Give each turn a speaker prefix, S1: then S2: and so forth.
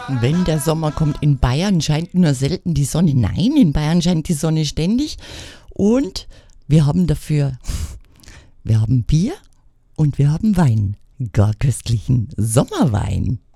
S1: Wenn der Sommer kommt, in Bayern scheint nur selten die Sonne. Nein, in Bayern scheint die Sonne ständig. Und wir haben Bier und wir haben Wein. Gar köstlichen Sommerwein.